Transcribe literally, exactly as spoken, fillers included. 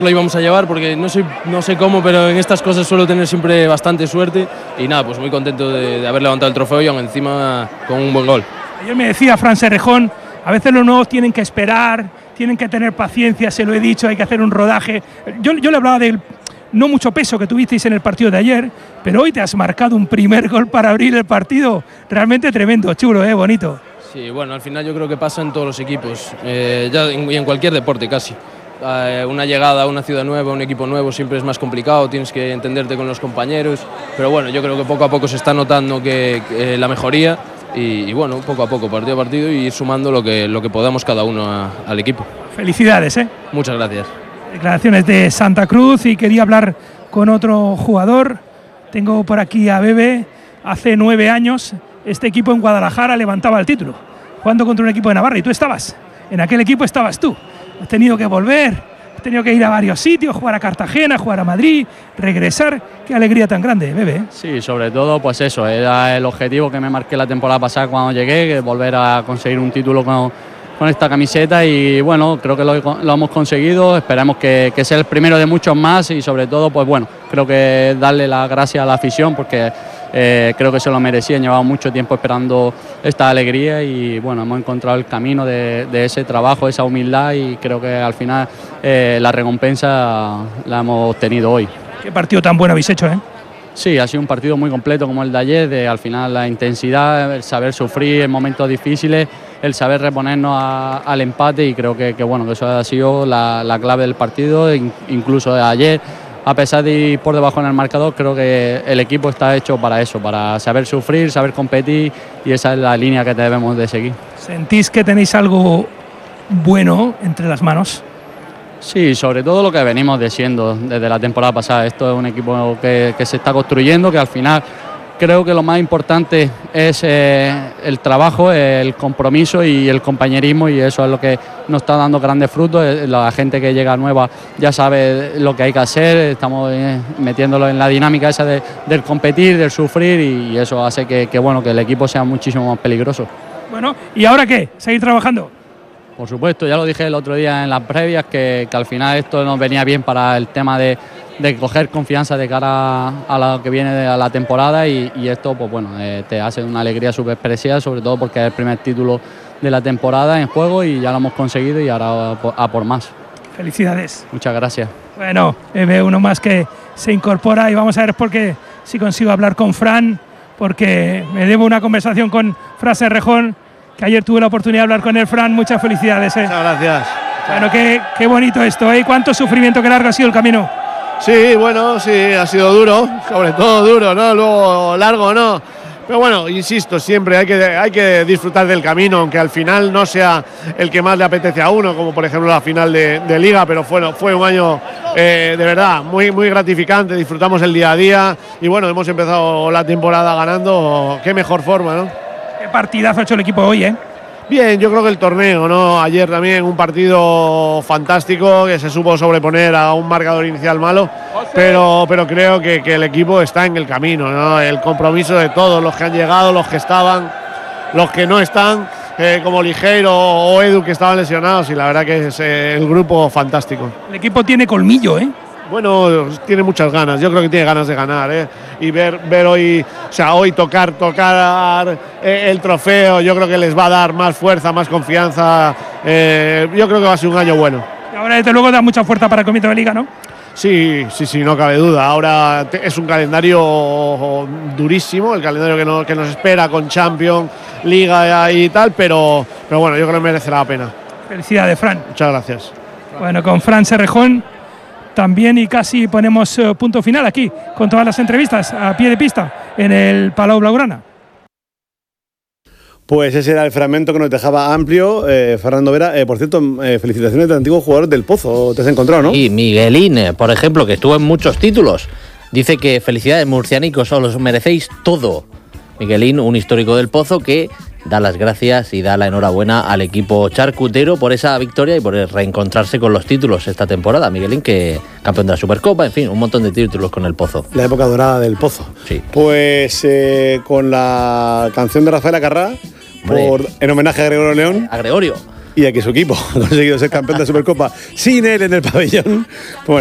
Lo íbamos a llevar porque no sé, no sé cómo, pero en estas cosas suelo tener siempre bastante suerte y nada, pues muy contento de, de haber levantado el trofeo y aún encima con un buen gol. Ayer me decía Fran Serrejón, a veces los nuevos tienen que esperar, tienen que tener paciencia, se lo he dicho, hay que hacer un rodaje. Yo, yo le hablaba del no mucho peso que tuvisteis en el partido de ayer, pero hoy te has marcado un primer gol para abrir el partido, realmente tremendo, chulo, ¿eh? Bonito. Sí, bueno, al final yo creo que pasa en todos los equipos, eh, ya en, y en cualquier deporte casi. Una llegada a una ciudad nueva, un equipo nuevo siempre es más complicado, tienes que entenderte con los compañeros, pero bueno, yo creo que poco a poco se está notando que, que la mejoría y, y bueno, poco a poco, partido a partido y ir sumando lo que, lo que podamos cada uno a, al equipo. Felicidades, ¿eh? Muchas gracias. Declaraciones de Santa Cruz y quería hablar con otro jugador. Tengo por aquí a Bebe. Hace nueve años este equipo en Guadalajara levantaba el título, jugando contra un equipo de Navarra y tú estabas, en aquel equipo estabas tú. Has tenido que volver, has tenido que ir a varios sitios, jugar a Cartagena, jugar a Madrid, regresar. Qué alegría tan grande, Bebe. Sí, sobre todo pues eso, era el objetivo que me marqué la temporada pasada cuando llegué, que volver a conseguir un título con, con esta camiseta y bueno, creo que lo, lo hemos conseguido, esperamos que, que sea el primero de muchos más y sobre todo pues bueno, creo que darle las gracias a la afición porque Eh, creo que se lo merecían, llevaba mucho tiempo esperando esta alegría y bueno, hemos encontrado el camino de, de ese trabajo, esa humildad y creo que al final eh, la recompensa la hemos obtenido hoy. Qué partido tan bueno habéis hecho, ¿eh? Sí, ha sido un partido muy completo como el de ayer, de al final la intensidad, el saber sufrir en momentos difíciles, el saber reponernos a, al empate y creo que, que bueno, que eso ha sido la, la clave del partido, incluso de ayer. A pesar de ir por debajo en el marcador, creo que el equipo está hecho para eso, para saber sufrir, saber competir y esa es la línea que debemos de seguir. ¿Sentís que tenéis algo bueno entre las manos? Sí, sobre todo lo que venimos diciendo desde la temporada pasada. Esto es un equipo que, que se está construyendo, que al final creo que lo más importante es eh, el trabajo, el compromiso y el compañerismo y eso es lo que nos está dando grandes frutos. La gente que llega nueva ya sabe lo que hay que hacer, estamos eh, metiéndolo en la dinámica esa de, del competir, del sufrir y eso hace que, que, bueno, que el equipo sea muchísimo más peligroso. Bueno, ¿y ahora qué? ¿Seguir trabajando? Por supuesto, ya lo dije el otro día en las previas que, que al final esto nos venía bien para el tema de de coger confianza de cara a lo que viene de la temporada y, y esto pues bueno eh, te hace una alegría súper especial, sobre todo porque es el primer título de la temporada en juego y ya lo hemos conseguido y ahora a por, a por más. Felicidades. Muchas gracias. Bueno, ve uno más que se incorpora y vamos a ver por qué si consigo hablar con Fran, porque me debo una conversación con Fran Serrejón, que ayer tuve la oportunidad de hablar con él. Fran, muchas felicidades. ¿eh? Muchas gracias. Bueno, qué, qué bonito esto, ¿eh? Cuánto sufrimiento, qué largo ha sido el camino. Sí, bueno, sí, ha sido duro, sobre todo duro, ¿no? Luego largo, ¿no? Pero bueno, insisto, siempre hay que, hay que disfrutar del camino, aunque al final no sea el que más le apetece a uno, como por ejemplo la final de, de Liga, pero fue, fue un año eh, de verdad muy, muy gratificante, disfrutamos el día a día y bueno, hemos empezado la temporada ganando, qué mejor forma, ¿no? Qué partidazo ha hecho el equipo hoy, ¿eh? Bien, yo creo que el torneo, ¿no? Ayer también un partido fantástico que se supo sobreponer a un marcador inicial malo, pero, pero creo que, que el equipo está en el camino, ¿no? El compromiso de todos, los que han llegado, los que estaban, los que no están, eh, como Ligeiro o Edu que estaban lesionados y la verdad que es eh, el grupo fantástico. El equipo tiene colmillo, ¿eh? Bueno, tiene muchas ganas, yo creo que tiene ganas de ganar, ¿eh? Y ver, ver hoy, o sea, hoy tocar, tocar eh, el trofeo, yo creo que les va a dar más fuerza, más confianza, eh, yo creo que va a ser un año bueno. Y ahora desde luego da mucha fuerza para el comienzo de Liga, ¿no? Sí, sí, sí, no cabe duda. Ahora es un calendario durísimo, el calendario que, no, que nos espera con Champions, Liga y tal, pero, pero bueno, yo creo que merecerá la pena. Felicidades, Fran. Muchas gracias. Bueno, con Fran Serrejón también y casi ponemos uh, punto final aquí con todas las entrevistas a pie de pista en el Palau Blaugrana. Pues ese era el fragmento que nos dejaba amplio, eh, Fernando Vera. Eh, por cierto, eh, felicitaciones del antiguo jugador del Pozo, te has encontrado, ¿no? Y Miguelín, eh, por ejemplo, que estuvo en muchos títulos. Dice que felicidades murcianicos, os merecéis todo. Miguelín, un histórico del Pozo que da las gracias y da la enhorabuena al equipo charcutero por esa victoria y por reencontrarse con los títulos esta temporada. Miguelín, que campeón de la Supercopa, en fin, un montón de títulos con el Pozo. La época dorada del Pozo. Sí. Pues eh, con la canción de Rafael Acarrá, por, en homenaje a Gregorio León. A Gregorio. y a que su equipo ha conseguido ser campeón de la Supercopa sin él en el pabellón. Pues